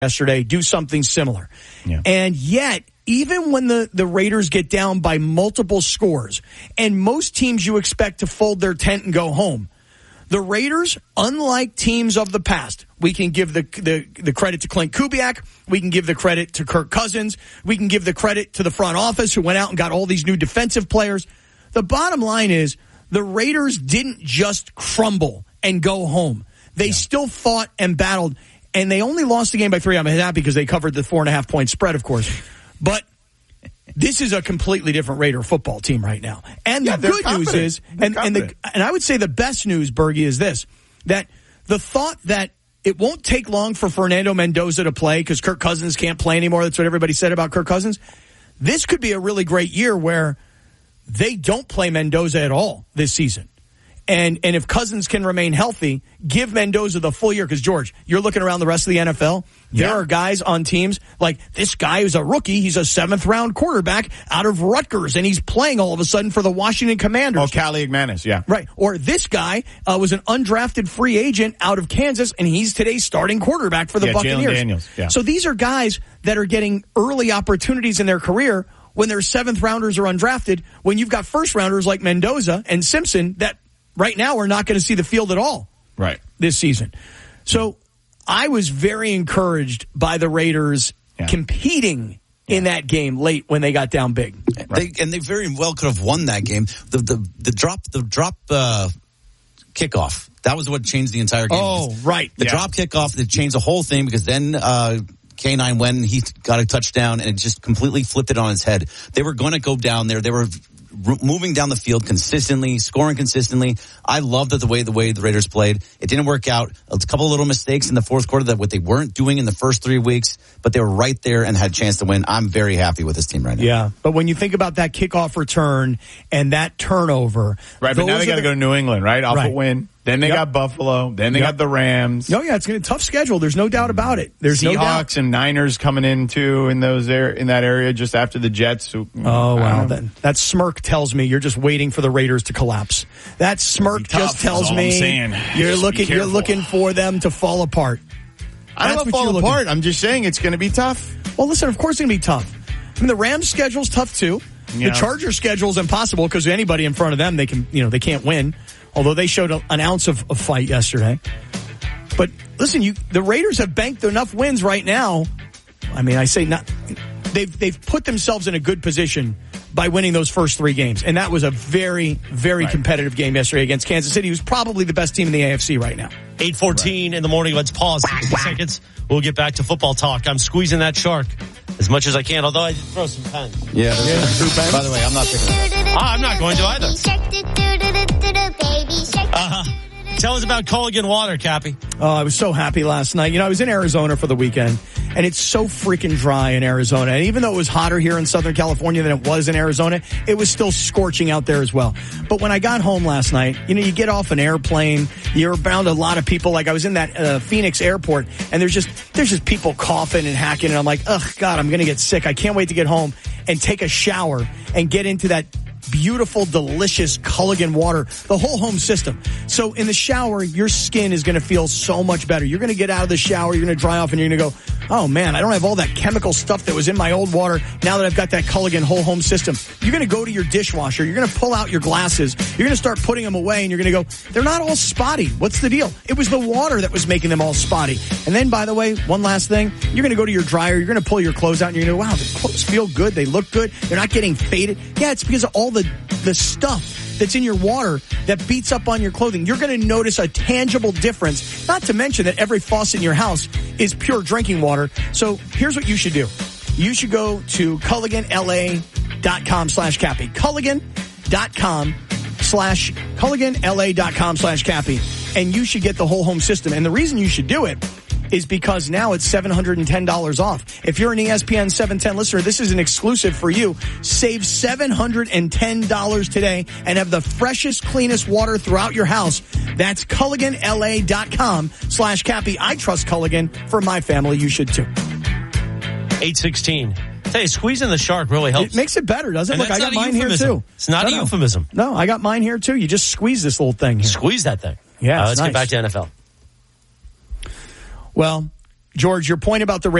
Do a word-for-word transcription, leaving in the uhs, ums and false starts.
yesterday do something similar. Yeah. And yet, even when the, the Raiders get down by multiple scores, and most teams you expect to fold their tent and go home, the Raiders, unlike teams of the past, we can give the, the the credit to Clint Kubiak. We can give the credit to Kirk Cousins. We can give the credit to the front office who went out and got all these new defensive players. The bottom line is the Raiders didn't just crumble and go home. They yeah. still fought and battled, and they only lost the game by three. I'm happy because they covered the four and a half point spread, of course. But this is a completely different Raider football team right now. And yeah, the good confident. news is, and, and, the, and I would say the best news, Bergie, is this, that the thought that it won't take long for Fernando Mendoza to play because Kirk Cousins can't play anymore. That's what everybody said about Kirk Cousins. This could be a really great year where they don't play Mendoza at all this season. And and if Cousins can remain healthy, give Mendoza the full year. Because, George, you're looking around the rest of the N F L. There yeah. are guys on teams like this guy who's a rookie. He's a seventh-round quarterback out of Rutgers, and he's playing all of a sudden for the Washington Commanders. Oh, Cali McManus, yeah. Right. Or this guy uh, was an undrafted free agent out of Kansas, and he's today's starting quarterback for the yeah, Buccaneers. Jalen Daniels, yeah. So these are guys that are getting early opportunities in their career when their seventh-rounders are undrafted, when you've got first-rounders like Mendoza and Simpson that right now we're not going to see the field at all right this season. So I was very encouraged by the Raiders yeah. competing yeah. in that game late when they got down big. Right. They, and they very well could have won that game. The the, the drop the drop uh, kickoff, that was what changed the entire game. Oh, right. The yeah. drop kickoff that changed the whole thing because then uh, K nine went and he got a touchdown and it just completely flipped it on its head. They were going to go down there. They were moving down the field consistently, scoring consistently. I loved the way the way the Raiders played. It didn't work out. A couple of little mistakes in the fourth quarter that what they weren't doing in the first three weeks, but they were right there and had a chance to win. I'm very happy with this team right now. Yeah, but when you think about that kickoff return and that turnover, right? But now they got to go to New England, right? Off right. a win. Then they yep. got Buffalo. Then they yep. got the Rams. Oh yeah, it's going to be a tough schedule. There's no doubt about it. There's Seahawks no doubt. and Niners coming in too in those air in that area just after the Jets. Who, oh wow, that, that smirk tells me you're just waiting for the Raiders to collapse. That smirk just tells me you're just looking you're looking for them to fall apart. I don't know fall apart. I'm just saying it's going to be tough. Well, listen, of course it's going to be tough. I mean, the Rams' schedule's tough too. Yeah. The Chargers' schedule's impossible because anybody in front of them, they can, you know, they can't win. Although they showed a, an ounce of, of fight yesterday. But listen, you the Raiders have banked enough wins right now. I mean, I say not. They've they've put themselves in a good position by winning those first three games, and that was a very very right. competitive game yesterday against Kansas City, who's probably the best team in the A F C right now. eight fourteen right. in the morning. Let's pause fifty seconds. We'll get back to football talk. I'm squeezing that shark as much as I can, although I did throw some pens. Yeah, yeah. Pens. By the way, I'm not picking it. Ah, I'm not going to either. Uh-huh. Tell us about Culligan water, Cappy. Oh, I was so happy last night. You know, I was in Arizona for the weekend, and it's so freaking dry in Arizona. And even though it was hotter here in Southern California than it was in Arizona, it was still scorching out there as well. But when I got home last night, you know, you get off an airplane, you're around a lot of people. Like I was in that uh, Phoenix airport, and there's just there's just people coughing and hacking, and I'm like, ugh, God, I'm going to get sick. I can't wait to get home and take a shower and get into that beautiful, delicious Culligan water, the whole home system. So in the shower, your skin is going to feel so much better. You're going to get out of the shower, you're going to dry off, and you're going to go, oh man, I don't have all that chemical stuff that was in my old water now that I've got that Culligan whole home system. You're going to go to your dishwasher, you're going to pull out your glasses, you're going to start putting them away, and you're going to go, they're not all spotty. What's the deal? It was the water that was making them all spotty. And then, by the way, one last thing, you're going to go to your dryer, you're going to pull your clothes out, and you're going to go, wow, the clothes feel good, they look good, they're not getting faded. Yeah, it's because of all the the stuff that's in your water that beats up on your clothing. You're going to notice a tangible difference, not to mention that every faucet in your house is pure drinking water. So here's what you should do. You should go to CulliganLA.com slash Cappy. Culligan.com slash CulliganLA.com slash Cappy. And you should get the whole home system. And the reason you should do it is because now it's seven hundred ten dollars off. If you're an E S P N seven ten listener, this is an exclusive for you. Save seven hundred ten dollars today and have the freshest, cleanest water throughout your house. That's CulliganLA.com slash Cappy. I trust Culligan for my family. You should too. eight sixteen. Hey, squeezing the shark really helps. It makes it better, doesn't it? And Look, I got mine here too. It's not no, a no. euphemism. No, I got mine here too. You just squeeze this little thing here. Squeeze that thing. Yeah, uh, let's nice. get back to N F L. Well, George, your point about the